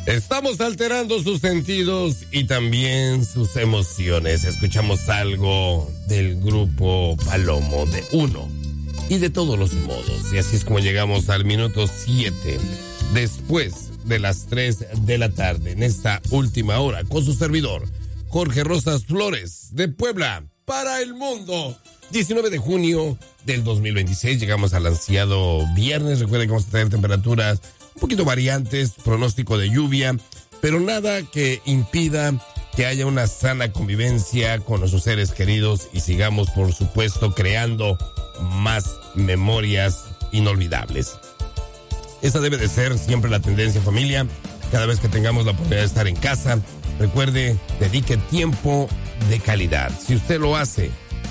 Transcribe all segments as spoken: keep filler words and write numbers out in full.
Estamos alterando sus sentidos y también sus emociones. Escuchamos algo del grupo Palomo de Uno y de Todos los Modos. Y así es como llegamos al minuto siete, después de las tres de la tarde, en esta última hora, con su servidor, Jorge Rosas Flores, de Puebla, para el mundo. diecinueve de junio del dos mil veintiséis, llegamos al ansiado viernes. Recuerden que vamos a tener temperaturas un poquito variantes, pronóstico de lluvia, pero nada que impida que haya una sana convivencia con nuestros seres queridos y sigamos, por supuesto, creando más memorias inolvidables. Esa debe de ser siempre la tendencia, familia. Cada vez que tengamos la oportunidad de estar en casa, recuerde, dedique tiempo de calidad. Si usted lo hace,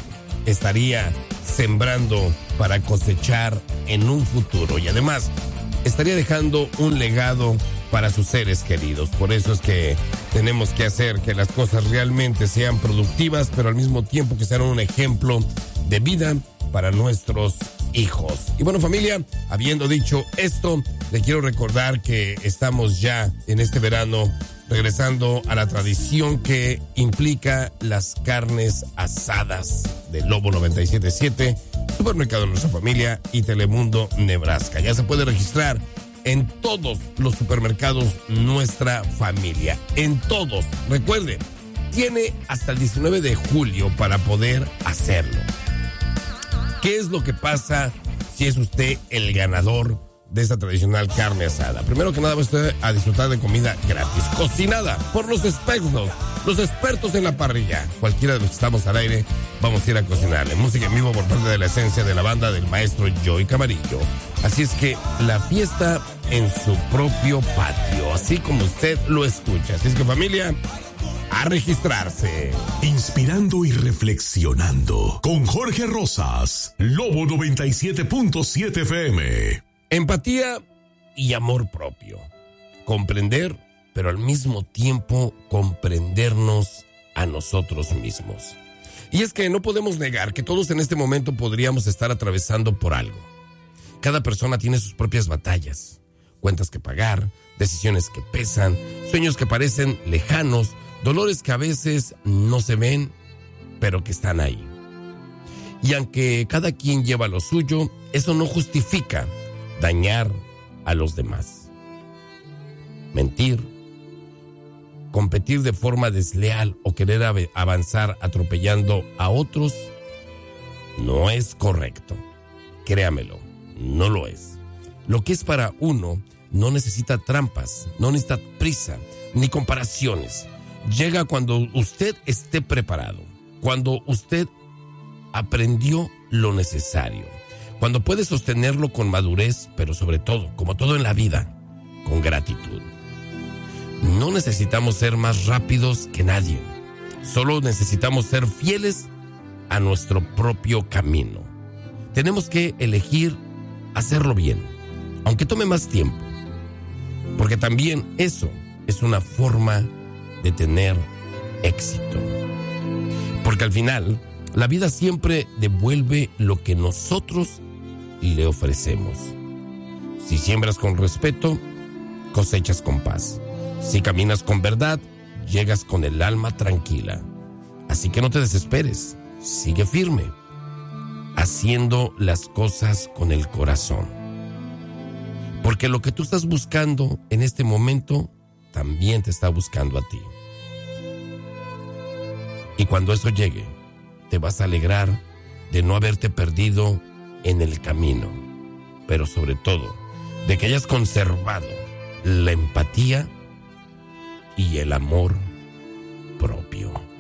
estaría sembrando para cosechar en un futuro y además estaría dejando un legado para sus seres queridos. Por eso es que tenemos que hacer que las cosas realmente sean productivas, pero al mismo tiempo que sean un ejemplo de vida para nuestros hijos. Y bueno, familia, habiendo dicho esto, le quiero recordar que estamos ya en este verano regresando a la tradición que implica las carnes asadas de Lobo noventa y siete punto siete, Supermercado de Nuestra Familia y Telemundo Nebraska. Ya se puede registrar en todos los supermercados Nuestra Familia. En todos. Recuerde, tiene hasta el diecinueve de julio para poder hacerlo. ¿Qué es lo que pasa si es usted el ganador de esta tradicional carne asada? Primero que nada, va usted a disfrutar de comida gratis, cocinada por los expertos, los expertos en la parrilla. Cualquiera de los que estamos al aire, vamos a ir a cocinarle. Música en vivo por parte de la esencia de la banda del maestro Joey Camarillo. Así es que la fiesta en su propio patio, así como usted lo escucha. Así es que, familia, a registrarse. Inspirando y reflexionando con Jorge Rosas, Lobo noventa y siete punto siete F M. Empatía y amor propio. Comprender, pero al mismo tiempo comprendernos a nosotros mismos. Y es que no podemos negar que todos en este momento podríamos estar atravesando por algo. Cada persona tiene sus propias batallas, cuentas que pagar, decisiones que pesan, sueños que parecen lejanos, dolores que a veces no se ven, pero que están ahí. Y aunque cada quien lleva lo suyo, eso no justifica dañar a los demás. Mentir, competir de forma desleal o querer av- avanzar atropellando a otros no es correcto. Créamelo, no lo es. Lo que es para uno no necesita trampas, no necesita prisa, ni comparaciones. Llega cuando usted esté preparado, cuando usted aprendió lo necesario, cuando puede sostenerlo con madurez, pero sobre todo, como todo en la vida, con gratitud. No necesitamos ser más rápidos que nadie. Solo necesitamos ser fieles a nuestro propio camino. Tenemos que elegir hacerlo bien, aunque tome más tiempo. Porque también eso es una forma de tener éxito. Porque al final, la vida siempre devuelve lo que nosotros le ofrecemos. Si siembras con respeto, cosechas con paz. Si caminas con verdad, llegas con el alma tranquila. Así que no te desesperes, sigue firme, haciendo las cosas con el corazón. Porque lo que tú estás buscando en este momento, también te está buscando a ti. Y cuando eso llegue, te vas a alegrar de no haberte perdido en el camino, pero sobre todo, de que hayas conservado la empatía y el amor propio.